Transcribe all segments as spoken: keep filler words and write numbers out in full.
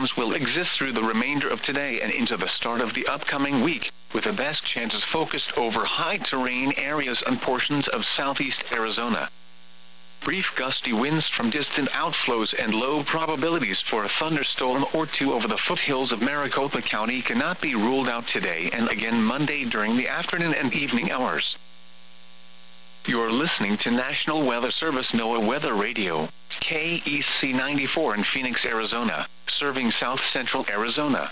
thunderstorms will exist through the remainder of today and into the start of the upcoming week, with the best chances focused over high-terrain areas and portions of southeast Arizona. Brief gusty winds from distant outflows and low probabilities for a thunderstorm or two over the foothills of Maricopa County cannot be ruled out today and again Monday during the afternoon and evening hours. You're listening to National Weather Service NOAA Weather Radio, K E C ninety-four in Phoenix, Arizona, serving south-central Arizona.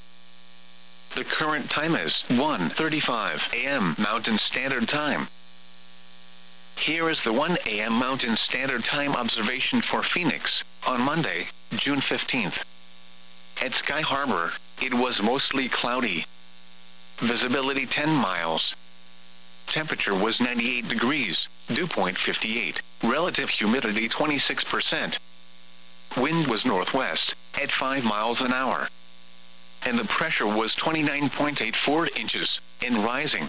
The current time is one thirty-five a m Mountain Standard Time. Here is the one a m Mountain Standard Time observation for Phoenix, on Monday, June fifteenth. At Sky Harbor, it was mostly cloudy. Visibility ten miles. Temperature was ninety-eight degrees, dew point fifty-eight, relative humidity twenty-six percent. Wind was northwest, at five miles an hour. And the pressure was twenty-nine point eight four inches, and rising.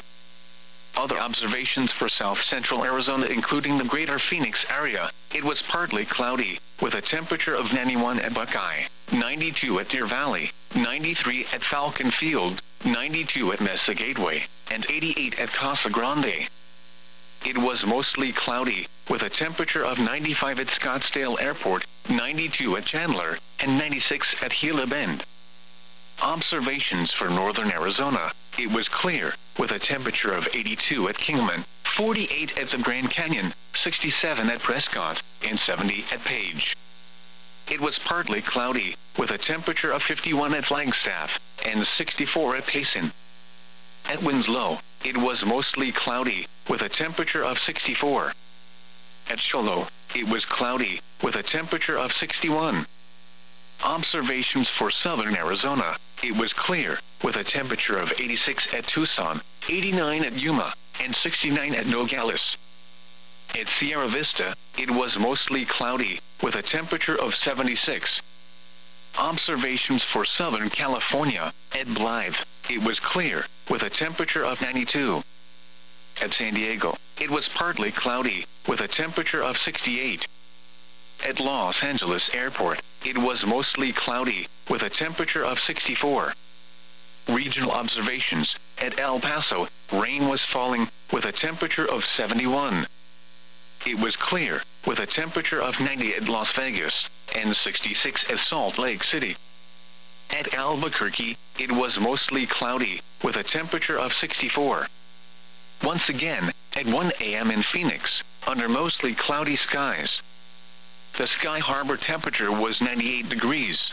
Other observations for south-central Arizona including the greater Phoenix area, it was partly cloudy, with a temperature of ninety-one at Buckeye, ninety-two at Deer Valley, ninety-three at Falcon Field, ninety-two at Mesa Gateway, and eighty-eight at Casa Grande. It was mostly cloudy, with a temperature of ninety-five at Scottsdale Airport, ninety-two at Chandler, and ninety-six at Gila Bend. Observations for northern Arizona, it was clear, with a temperature of eighty-two at Kingman, forty-eight at the Grand Canyon, sixty-seven at Prescott, and seventy at Page. It was partly cloudy, with a temperature of fifty-one at Flagstaff, and sixty-four at Payson. At Winslow, it was mostly cloudy, with a temperature of sixty-four. At Shoalo, it was cloudy, with a temperature of sixty-one. Observations for southern Arizona, it was clear, with a temperature of eighty-six at Tucson, eighty-nine at Yuma, and sixty-nine at Nogales. At Sierra Vista, it was mostly cloudy, with a temperature of seventy-six. Observations for southern California, at Blythe, it was clear, with a temperature of ninety-two. At San Diego, it was partly cloudy, with a temperature of sixty-eight. At Los Angeles Airport, it was mostly cloudy, with a temperature of sixty-four. Regional observations, at El Paso, rain was falling, with a temperature of seventy-one. It was clear, with a temperature of ninety at Las Vegas, and sixty-six at Salt Lake City. At Albuquerque, it was mostly cloudy, with a temperature of sixty-four. Once again, at one a m in Phoenix, under mostly cloudy skies. The Sky Harbor temperature was ninety-eight degrees.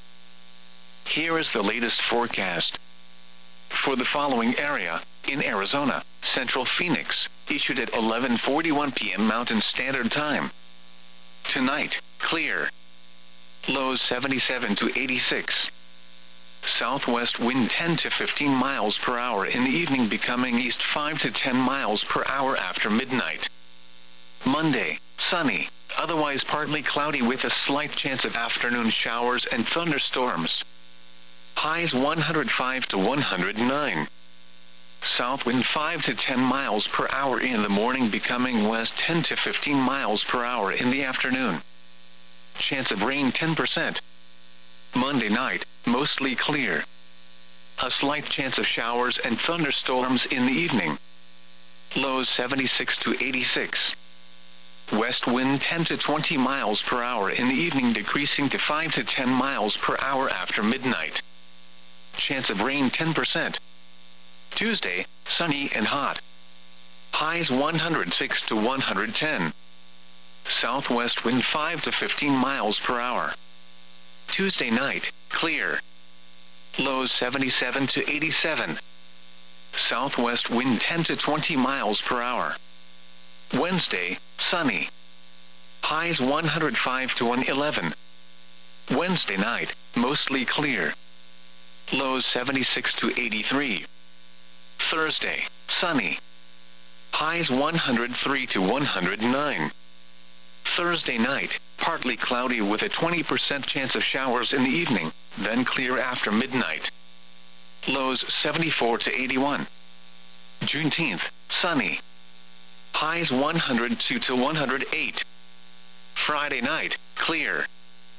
Here is the latest forecast. For the following area, in Arizona, Central Phoenix, issued at eleven forty-one p m Mountain Standard Time. Tonight, clear. Lows seventy-seven to eighty-six. Southwest wind ten to fifteen miles per hour in the evening, becoming east five to ten miles per hour after midnight. Monday, sunny, otherwise partly cloudy with a slight chance of afternoon showers and thunderstorms. Highs one hundred five to one hundred nine. South wind five to ten miles per hour in the morning, becoming west ten to fifteen miles per hour in the afternoon. Chance of rain ten percent. Monday night, mostly clear. A slight chance of showers and thunderstorms in the evening. Lows seventy-six to eighty-six. West wind ten to twenty miles per hour in the evening, decreasing to five to ten miles per hour after midnight. Chance of rain ten percent. Tuesday, sunny and hot. Highs one hundred six to one hundred ten. Southwest wind five to fifteen miles per hour. Tuesday night, clear. Lows seventy-seven to eighty-seven. Southwest wind ten to twenty miles per hour. Wednesday, sunny. Highs one hundred five to one hundred eleven. Wednesday night, mostly clear. Lows seventy-six to eighty-three. Thursday, sunny. Highs one hundred three to one hundred nine. Thursday night, partly cloudy with a twenty percent chance of showers in the evening, then clear after midnight. Lows seventy-four to eighty-one. Juneteenth, sunny. Highs one hundred two to one hundred eight. Friday night, clear.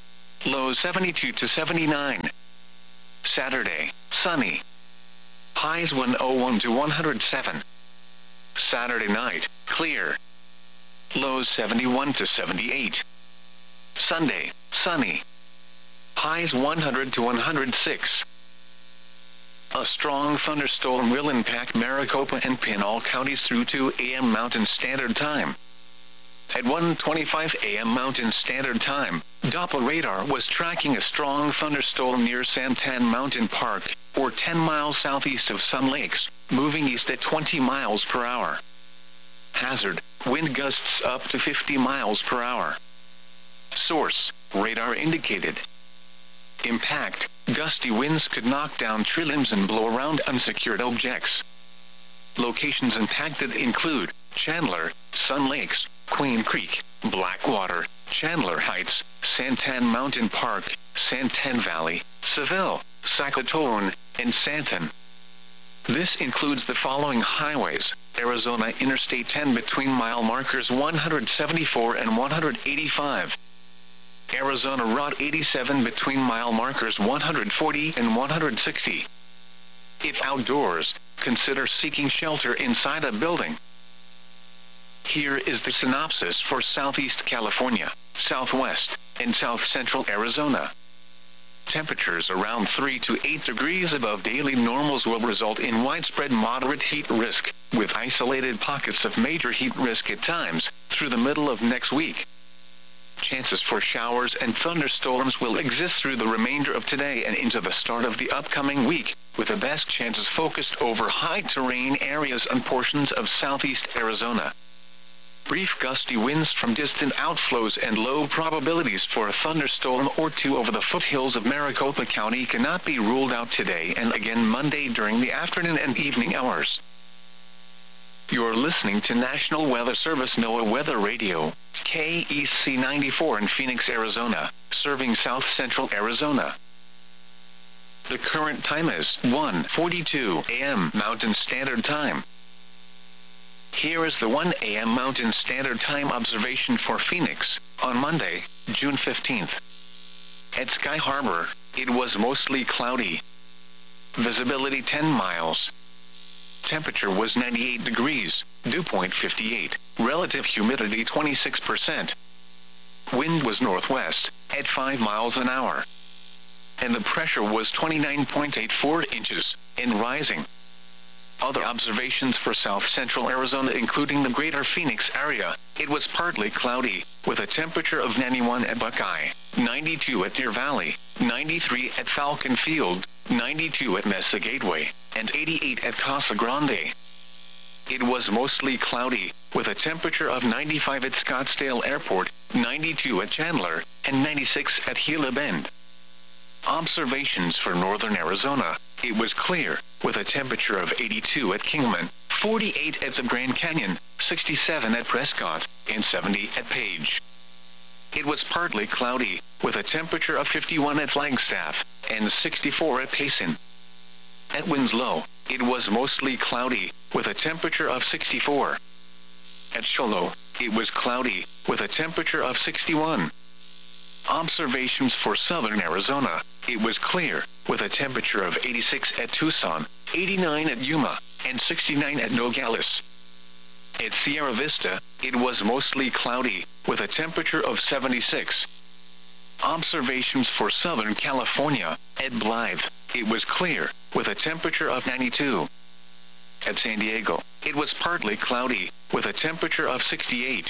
Lows seventy-two to seventy-nine. Saturday, sunny. Highs one oh one to one hundred seven. Saturday night, clear. Lows seventy-one to seventy-eight. Sunday, sunny. Highs one hundred to one hundred six. A strong thunderstorm will impact Maricopa and Pinal counties through two A M Mountain Standard Time. At one twenty-five A M Mountain Standard Time, Doppler radar was tracking a strong thunderstorm near Santan Mountain Park, or ten miles southeast of Sun Lakes, moving east at twenty miles per hour. Hazard, wind gusts up to fifty miles per hour. Source, radar indicated. Impact, gusty winds could knock down tree limbs and blow around unsecured objects. Locations impacted include Chandler, Sun Lakes, Queen Creek, Blackwater, Chandler Heights, Santan Mountain Park, Santan Valley, Seville, Zacatone, and Santan. This includes the following highways: Arizona Interstate ten between mile markers one hundred seventy-four and one hundred eighty-five. Arizona Route eighty-seven between mile markers one hundred forty and one hundred sixty. If outdoors, consider seeking shelter inside a building. Here is the synopsis for Southeast California, Southwest, and South Central Arizona. Temperatures around three to eight degrees above daily normals will result in widespread moderate heat risk, with isolated pockets of major heat risk at times, through the middle of next week. Chances for showers and thunderstorms will exist through the remainder of today and into the start of the upcoming week, with the best chances focused over high-terrain areas and portions of southeast Arizona. Brief gusty winds from distant outflows and low probabilities for a thunderstorm or two over the foothills of Maricopa County cannot be ruled out today and again Monday during the afternoon and evening hours. You're listening to National Weather Service NOAA Weather Radio, K E C ninety-four in Phoenix, Arizona, serving South Central Arizona. The current time is one forty-two A M Mountain Standard Time. Here is the one A M Mountain Standard Time observation for Phoenix, on Monday, June fifteenth. At Sky Harbor, it was mostly cloudy. Visibility ten miles. Temperature was ninety-eight degrees, dew point fifty-eight, relative humidity twenty-six percent. Wind was northwest, at five miles an hour. And the pressure was twenty-nine point eight four inches, and rising. Other observations for South Central Arizona including the greater Phoenix area, it was partly cloudy, with a temperature of ninety-one at Buckeye, ninety-two at Deer Valley, ninety-three at Falcon Field, ninety-two at Mesa Gateway, and eighty-eight at Casa Grande. It was mostly cloudy, with a temperature of ninety-five at Scottsdale Airport, ninety-two at Chandler, and ninety-six at Gila Bend. Observations for northern Arizona, it was clear, with a temperature of eighty-two at Kingman, forty-eight at the Grand Canyon, sixty-seven at Prescott, and seventy at Page. It was partly cloudy, with a temperature of fifty-one at Flagstaff, and sixty-four at Payson. At Winslow, it was mostly cloudy, with a temperature of sixty-four. At Shoalo, it was cloudy, with a temperature of sixty-one. Observations for southern Arizona, it was clear, with a temperature of eighty-six at Tucson, eighty-nine at Yuma, and sixty-nine at Nogales. At Sierra Vista, it was mostly cloudy, with a temperature of seventy-six. Observations for Southern California, at Blythe, it was clear, with a temperature of ninety-two. At San Diego, it was partly cloudy, with a temperature of sixty-eight.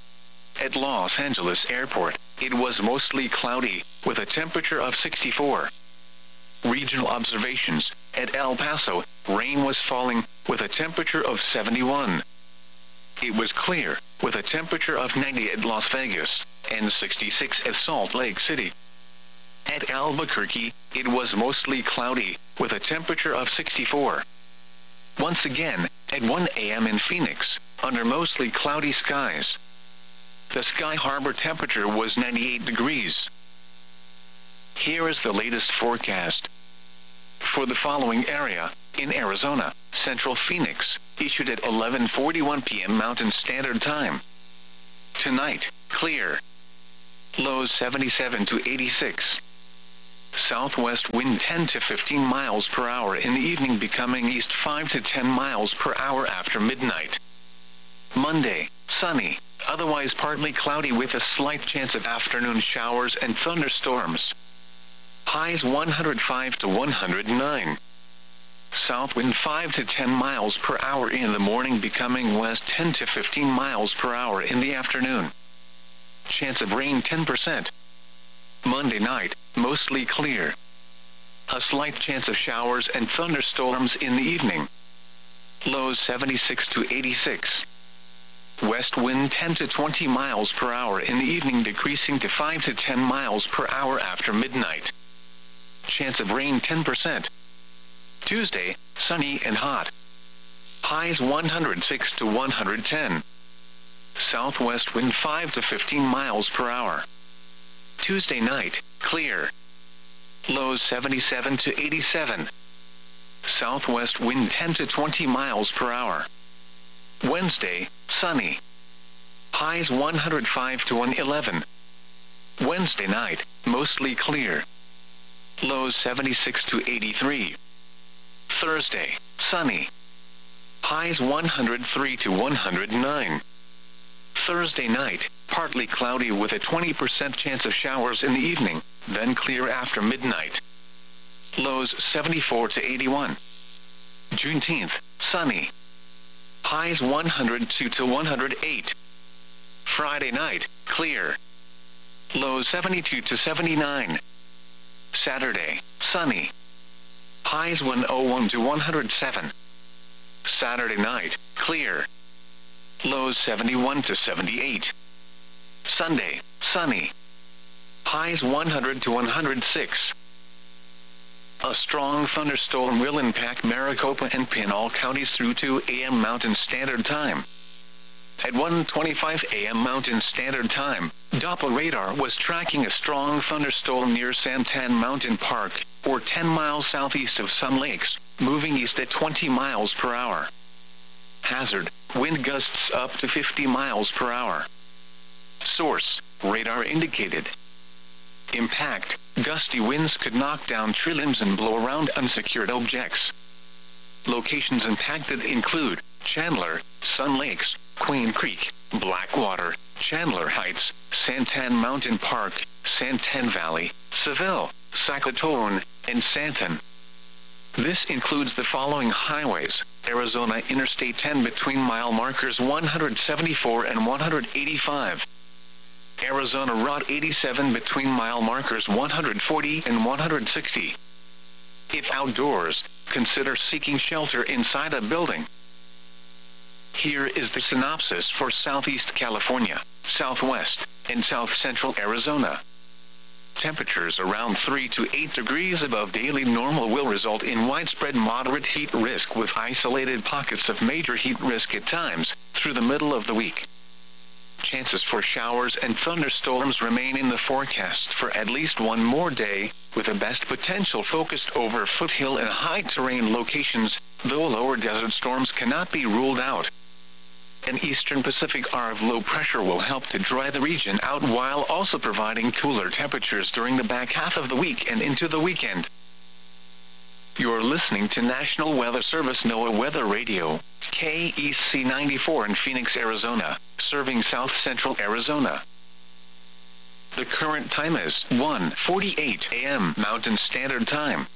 At Los Angeles Airport, it was mostly cloudy, with a temperature of sixty-four. Regional observations, at El Paso, rain was falling, with a temperature of seventy-one. It was clear, with a temperature of ninety at Las Vegas, and sixty-six at Salt Lake City. At Albuquerque, it was mostly cloudy, with a temperature of sixty-four. Once again, at one A M in Phoenix, under mostly cloudy skies. The Sky Harbor temperature was ninety-eight degrees. Here is the latest forecast. For the following area, in Arizona, Central Phoenix, issued at eleven forty-one p m Mountain Standard Time. Tonight, clear. Lows seventy-seven to eighty-six. Southwest wind ten to fifteen miles per hour in the evening, becoming east five to ten miles per hour after midnight. Monday, sunny, otherwise partly cloudy with a slight chance of afternoon showers and thunderstorms. Highs one hundred five to one hundred nine. South wind five to ten miles per hour in the morning, becoming west ten to fifteen miles per hour in the afternoon. Chance of rain ten percent. Monday night, mostly clear. A slight chance of showers and thunderstorms in the evening. Lows seventy-six to eighty-six. West wind ten to twenty miles per hour in the evening, decreasing to five to ten miles per hour after midnight. Chance of rain ten percent. Tuesday, sunny and hot. Highs one hundred six to one hundred ten. Southwest wind five to fifteen miles per hour. Tuesday night, clear. Lows seventy-seven to eighty-seven. Southwest wind ten to twenty miles per hour. Wednesday, sunny. Highs one hundred five to one hundred eleven. Wednesday night, mostly clear. Lows seventy-six to eighty-three. Thursday, sunny. Highs one hundred three to one hundred nine. Thursday night, partly cloudy with a twenty percent chance of showers in the evening, then clear after midnight. Lows seventy-four to eighty-one. Juneteenth, sunny. Highs one hundred two to one hundred eight. Friday night, clear. Lows seventy-two to seventy-nine. Saturday, sunny. Highs one hundred one to one hundred seven. Saturday night, clear. Lows seventy-one to seventy-eight. Sunday, sunny. Highs one hundred to one hundred six. A strong thunderstorm will impact Maricopa and Pinal counties through two A M Mountain Standard Time. At one twenty-five A M Mountain Standard Time, Doppler radar was tracking a strong thunderstorm near Santan Mountain Park, or ten miles southeast of Sun Lakes, moving east at twenty miles per hour. Hazard, wind gusts up to fifty miles per hour. Source, radar indicated. Impact, gusty winds could knock down tree limbs and blow around unsecured objects. Locations impacted include Chandler, Sun Lakes, Queen Creek, Blackwater, Chandler Heights, Santan Mountain Park, Santan Valley, Seville, Zacatone, and Santan. This includes the following highways: Arizona Interstate ten between mile markers one hundred seventy-four and one hundred eighty-five. Arizona Route eighty-seven between mile markers one hundred forty and one hundred sixty. If outdoors, consider seeking shelter inside a building. Here is the synopsis for Southeast California, Southwest, and South Central Arizona. Temperatures around three to eight degrees above daily normal will result in widespread moderate heat risk with isolated pockets of major heat risk at times, through the middle of the week. Chances for showers and thunderstorms remain in the forecast for at least one more day, with the best potential focused over foothill and high-terrain locations, though lower desert storms cannot be ruled out. An eastern Pacific arc of low pressure will help to dry the region out while also providing cooler temperatures during the back half of the week and into the weekend. You're listening to National Weather Service NOAA Weather Radio, K E C ninety-four in Phoenix, Arizona, serving South Central Arizona. The current time is one forty-eight A M Mountain Standard Time.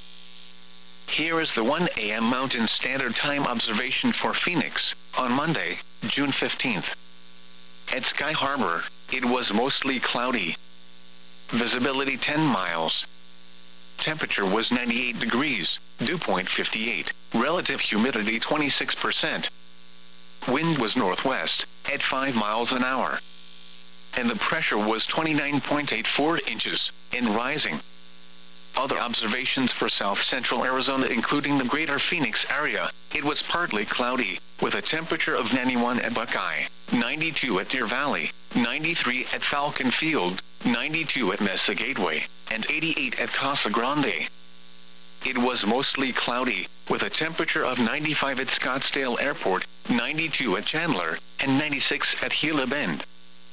Here is the one A M Mountain Standard Time observation for Phoenix, on Monday, June fifteenth. At Sky Harbor, it was mostly cloudy. Visibility ten miles. Temperature was ninety-eight degrees, dew point fifty-eight, relative humidity twenty-six percent. Wind was northwest, at five miles an hour. And the pressure was twenty-nine point eight four inches, and rising. Other observations for South Central Arizona including the greater Phoenix area, it was partly cloudy, with a temperature of ninety-one at Buckeye, ninety-two at Deer Valley, ninety-three at Falcon Field, ninety-two at Mesa Gateway, and eighty-eight at Casa Grande. It was mostly cloudy, with a temperature of ninety-five at Scottsdale Airport, ninety-two at Chandler, and ninety-six at Gila Bend.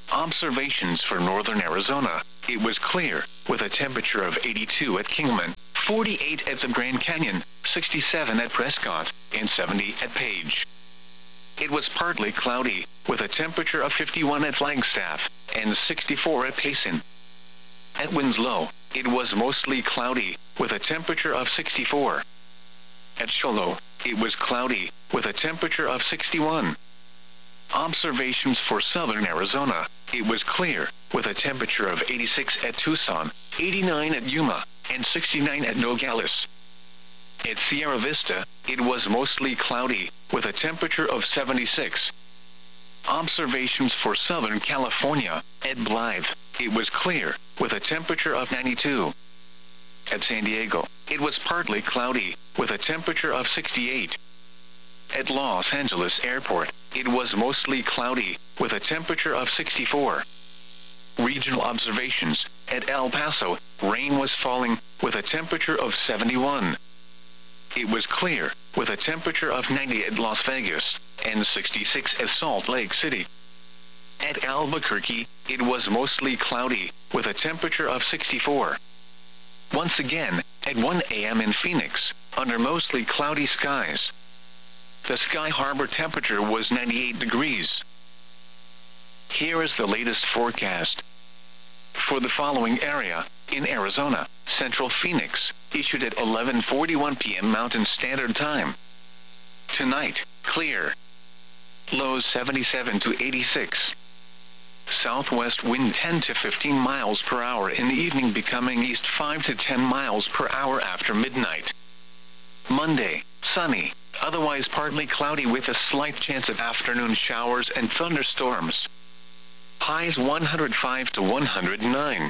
Observations for northern Arizona. It was clear, with a temperature of eighty-two at Kingman, forty-eight at the Grand Canyon, sixty-seven at Prescott, and seventy at Page. It was partly cloudy, with a temperature of fifty-one at Flagstaff, and sixty-four at Payson. At Winslow, it was mostly cloudy, with a temperature of sixty-four. At Shiloh, it was cloudy, with a temperature of sixty-one. Observations for southern Arizona. It was clear, with a temperature of eighty-six at Tucson, eighty-nine at Yuma, and sixty-nine at Nogales. At Sierra Vista, it was mostly cloudy, with a temperature of seventy-six. Observations for southern California. At Blythe, it was clear, with a temperature of ninety-two. At San Diego, it was partly cloudy, with a temperature of sixty-eight. At Los Angeles Airport, it was mostly cloudy, with a temperature of sixty-four. Regional observations. At El Paso, rain was falling, with a temperature of seventy-one. It was clear, with a temperature of ninety at Las Vegas, and sixty-six at Salt Lake City. At Albuquerque, it was mostly cloudy, with a temperature of sixty-four. Once again, at one A M in Phoenix, under mostly cloudy skies. The Sky Harbor temperature was ninety-eight degrees. Here is the latest forecast. For the following area, in Arizona, Central Phoenix, issued at eleven forty-one p m Mountain Standard Time. Tonight, clear. Lows seventy-seven to eighty-six. Southwest wind ten to fifteen miles per hour in the evening, becoming east five to ten miles per hour after midnight. Monday, sunny, otherwise partly cloudy with a slight chance of afternoon showers and thunderstorms. Highs one hundred five to one hundred nine.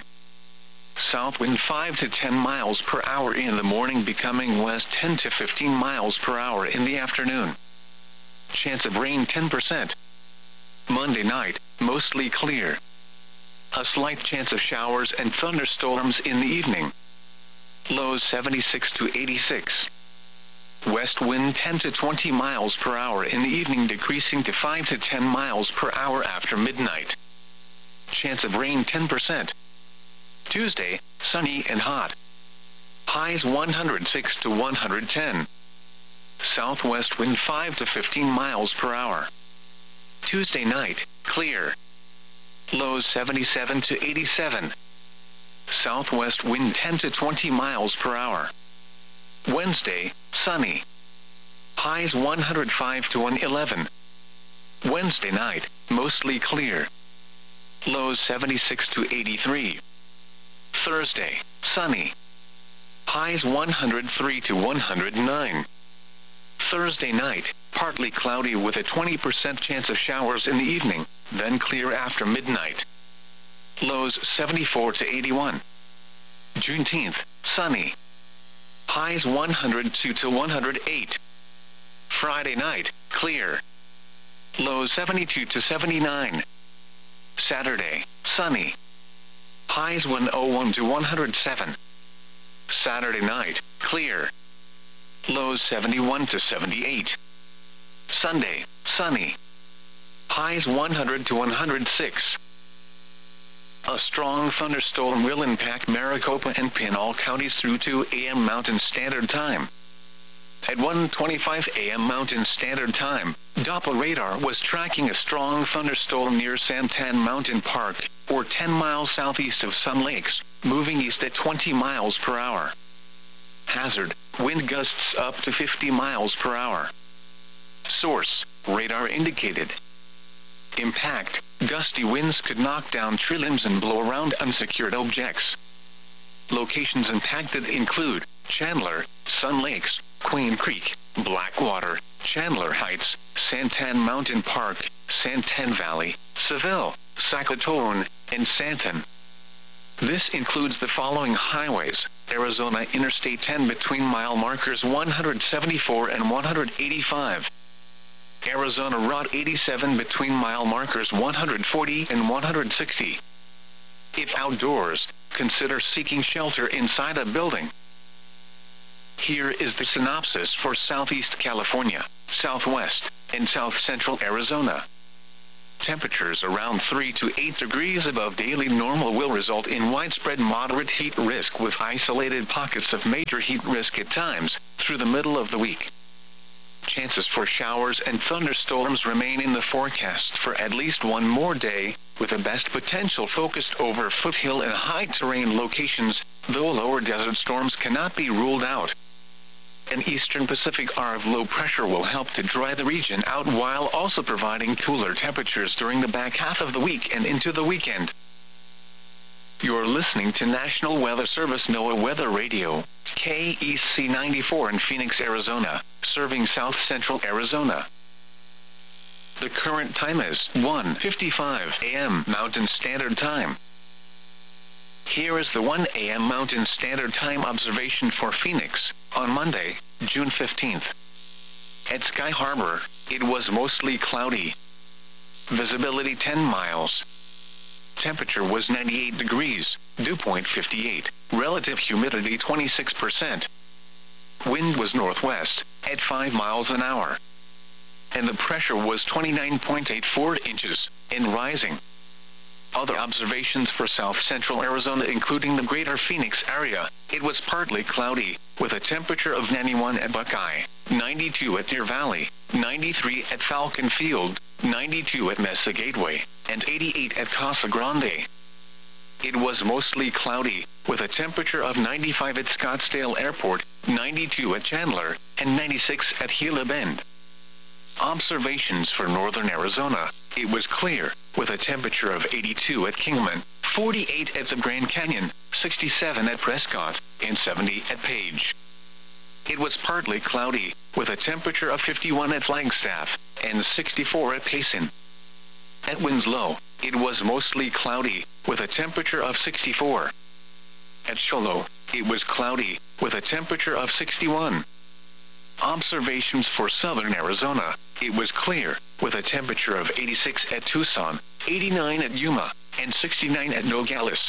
South wind five to ten miles per hour in the morning, becoming west ten to fifteen miles per hour in the afternoon. Chance of rain ten percent. Monday night, mostly clear. A slight chance of showers and thunderstorms in the evening. Lows seventy-six to eighty-six. West wind ten to twenty miles per hour in the evening, decreasing to five to ten miles per hour after midnight. Chance of rain ten percent. Tuesday, sunny and hot. Highs one hundred six to one hundred ten. Southwest wind five to fifteen miles per hour. Tuesday night, clear. Lows seventy-seven to eighty-seven. Southwest wind ten to twenty miles per hour. Wednesday, sunny. Highs one hundred five to one hundred eleven. Wednesday night, mostly clear. Lows seventy-six to eighty-three. Thursday, sunny. Highs one hundred three to one hundred nine. Thursday night, partly cloudy with a twenty percent chance of showers in the evening, then clear after midnight. Lows seventy-four to eighty-one. Juneteenth, sunny. Highs one hundred two to one hundred eight. Friday night, clear. Lows seventy-two to seventy-nine. Saturday, sunny. Highs one oh one to one hundred seven. Saturday night, clear. Lows seventy-one to seventy-eight. Sunday, sunny. Highs one hundred to one hundred six. A strong thunderstorm will impact Maricopa and Pinal counties through two A M Mountain Standard Time. At one twenty-five A M Mountain Standard Time, Doppler radar was tracking a strong thunderstorm near Santan Mountain Park, or ten miles southeast of Sun Lakes, moving east at twenty miles per hour. Hazard, wind gusts up to fifty miles per hour. Source, radar indicated. Impact, gusty winds could knock down tree limbs and blow around unsecured objects. Locations impacted include Chandler, Sun Lakes, Queen Creek, Blackwater, Chandler Heights, Santan Mountain Park, Santan Valley, Seville, Zacatone, and Santan. This includes the following highways: Arizona Interstate ten between mile markers one hundred seventy-four and one hundred eighty-five. Arizona Route eighty-seven between mile markers one hundred forty and one hundred sixty. If outdoors, consider seeking shelter inside a building. Here is the synopsis for Southeast California, Southwest, and South Central Arizona. Temperatures around three to eight degrees above daily normal will result in widespread moderate heat risk with isolated pockets of major heat risk at times through the middle of the week. Chances for showers and thunderstorms remain in the forecast for at least one more day, with the best potential focused over foothill and high-terrain locations, though lower desert storms cannot be ruled out. An eastern Pacific arc of low pressure will help to dry the region out while also providing cooler temperatures during the back half of the week and into the weekend. You're listening to National Weather Service NOAA Weather Radio, K E C ninety-four in Phoenix, Arizona, serving south central Arizona. The current time is one fifty-five a m Mountain Standard Time. Here is the one a m Mountain Standard Time observation for Phoenix on Monday, June fifteenth. At Sky Harbor, it was mostly cloudy. Visibility ten miles. Temperature was ninety-eight degrees, dew point fifty-eight, relative humidity twenty-six percent. Wind was northwest, at five miles an hour. And the pressure was twenty-nine point eight four inches, and rising. Other observations for south central Arizona including the greater Phoenix area, it was partly cloudy, with a temperature of ninety-one at Buckeye, ninety-two at Deer Valley, ninety-three at Falcon Field, ninety-two at Mesa Gateway, and eighty-eight at Casa Grande. It was mostly cloudy, with a temperature of ninety-five at Scottsdale Airport, ninety-two at Chandler, and ninety-six at Gila Bend. Observations for northern Arizona, it was clear, with a temperature of eighty-two at Kingman, forty-eight at the Grand Canyon, sixty-seven at Prescott, and seventy at Page. It was partly cloudy, with a temperature of fifty-one at Flagstaff, and sixty-four at Payson. At Winslow, it was mostly cloudy, with a temperature of sixty-four. At Shiloh, it was cloudy, with a temperature of sixty-one. Observations for southern Arizona, it was clear, with a temperature of eighty-six at Tucson, eighty-nine at Yuma, and sixty-nine at Nogales.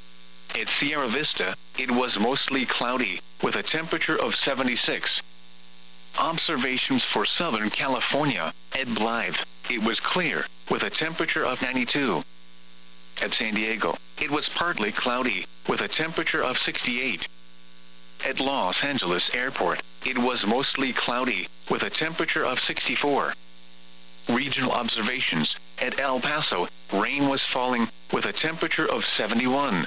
At Sierra Vista, it was mostly cloudy, with a temperature of seventy-six. Observations for Southern California, at Blythe, it was clear, with a temperature of ninety-two. At San Diego, it was partly cloudy, with a temperature of sixty-eight. At Los Angeles Airport, it was mostly cloudy, with a temperature of sixty-four. Regional observations, at El Paso, rain was falling, with a temperature of seventy-one.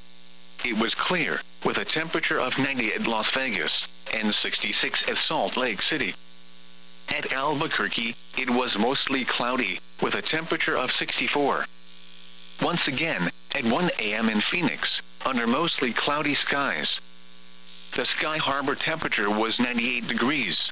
It was clear, with a temperature of ninety at Las Vegas, and sixty-six at Salt Lake City. At Albuquerque, it was mostly cloudy, with a temperature of sixty-four. Once again, at one a m in Phoenix, under mostly cloudy skies. The Sky Harbor temperature was ninety-eight degrees.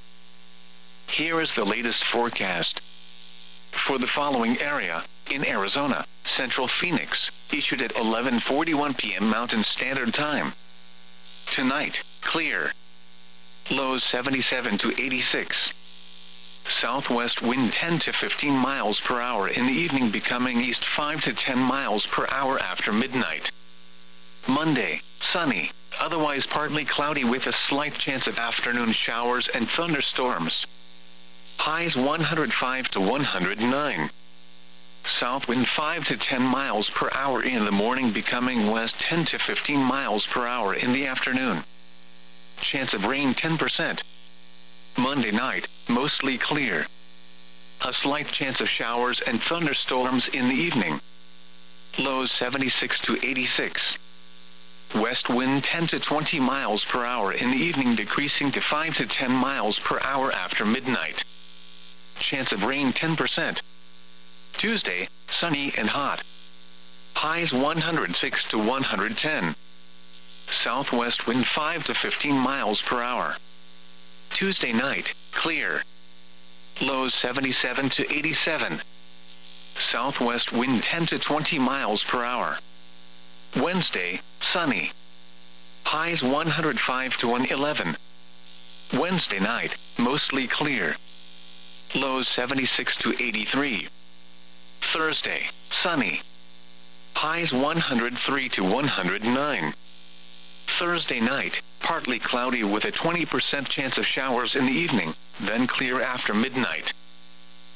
Here is the latest forecast. For the following area, in Arizona, Central Phoenix, issued at eleven forty-one p m Mountain Standard Time. Tonight, clear. Lows seventy-seven to eighty-six. Southwest wind ten to fifteen miles per hour in the evening, becoming east five to ten miles per hour after midnight. Monday, sunny, otherwise partly cloudy with a slight chance of afternoon showers and thunderstorms. Highs one hundred five to one hundred nine. South wind five to ten miles per hour in the morning, becoming west ten to fifteen miles per hour in the afternoon. Chance of rain ten percent. Monday night, mostly clear. A slight chance of showers and thunderstorms in the evening. Lows seventy-six to eighty-six. West wind ten to twenty miles per hour in the evening, decreasing to five to ten miles per hour after midnight. Chance of rain ten percent. Tuesday, sunny and hot. Highs one hundred six to one hundred ten. Southwest wind five to fifteen miles per hour. Tuesday night, clear. Lows seventy-seven to eighty-seven. Southwest wind ten to twenty miles per hour. Wednesday, sunny. Highs one hundred five to one hundred eleven. Wednesday night, mostly clear. Lows seventy-six to eighty-three. Thursday, sunny. Highs one hundred three to one hundred nine. Thursday night, partly cloudy with a twenty percent chance of showers in the evening, then clear after midnight.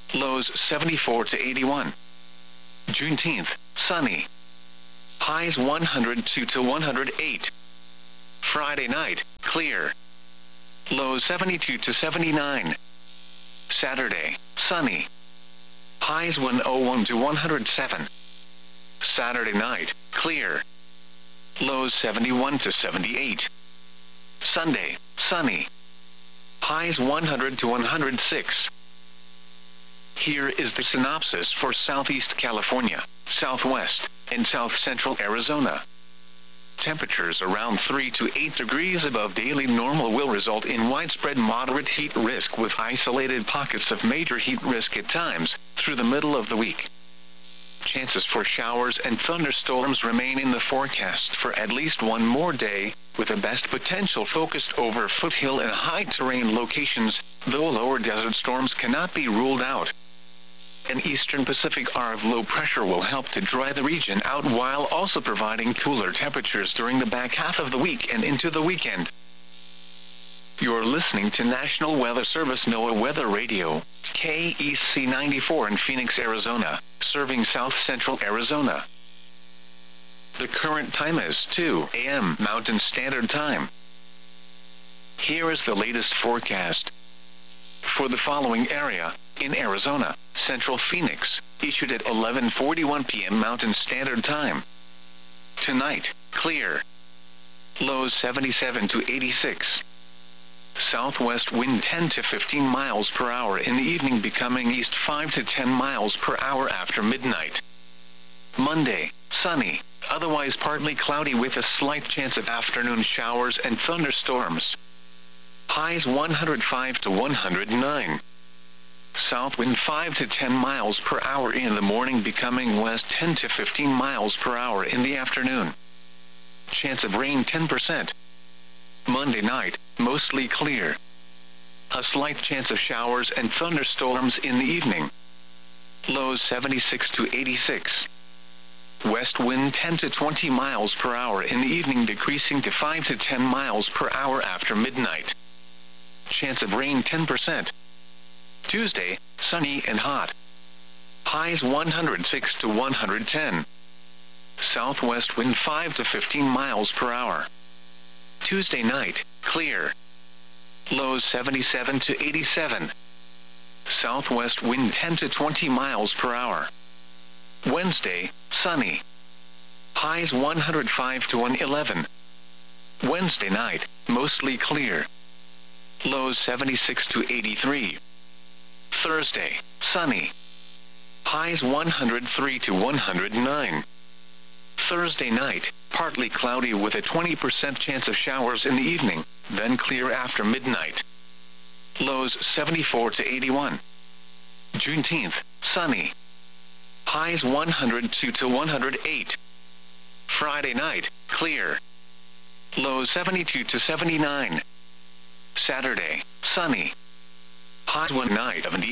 Lows seventy-four to eighty-one. Juneteenth, sunny. Highs one hundred two to one hundred eight. Friday night, clear. Lows seventy-two to seventy-nine. Saturday, sunny. Highs one oh one to one hundred seven. Saturday night, clear. Lows seventy-one to seventy-eight. Sunday, sunny. Highs one hundred to one hundred six. Here is the synopsis for Southeast California, Southwest, and South Central Arizona. Temperatures around three to eight degrees above daily normal will result in widespread moderate heat risk with isolated pockets of major heat risk at times through the middle of the week. Chances for showers and thunderstorms remain in the forecast for at least one more day, with the best potential focused over foothill and high terrain locations, though lower desert storms cannot be ruled out. An eastern Pacific arc of low pressure will help to dry the region out while also providing cooler temperatures during the back half of the week and into the weekend. You're listening to National Weather Service NOAA Weather Radio, K E C ninety-four in Phoenix, Arizona, serving South Central Arizona. The current time is two A M Mountain Standard Time. Here is the latest forecast. For the following area, in Arizona, Central Phoenix, issued at eleven forty-one p m Mountain Standard Time. Tonight, clear. Lows seventy-seven to eighty-six. Southwest wind ten to fifteen miles per hour in the evening, becoming east five to ten miles per hour after midnight. Monday, sunny, otherwise partly cloudy with a slight chance of afternoon showers and thunderstorms. Highs one hundred five to one hundred nine. South wind five to ten miles per hour in the morning, becoming west ten to fifteen miles per hour in the afternoon. Chance of rain ten percent. Monday night, mostly clear. A slight chance of showers and thunderstorms in the evening. Lows seventy-six to eighty-six. West wind ten to twenty miles per hour in the evening, decreasing to five to ten miles per hour after midnight. Chance of rain ten percent. Tuesday, sunny and hot. Highs one hundred six to one hundred ten. Southwest wind five to fifteen miles per hour. Tuesday night, clear. Lows seventy-seven to eighty-seven. Southwest wind ten to twenty miles per hour. Wednesday, sunny. Highs one hundred five to one hundred eleven. Wednesday night, mostly clear. Lows seventy-six to eighty-three. Thursday, sunny. Highs one hundred three to one hundred nine. Thursday night, partly cloudy with a twenty percent chance of showers in the evening, then clear after midnight. Lows seventy-four to eighty-one. Juneteenth, sunny. Highs one hundred two to one hundred eight. Friday night, clear. Lows seventy-two to seventy-nine. Saturday, sunny. Highs one night of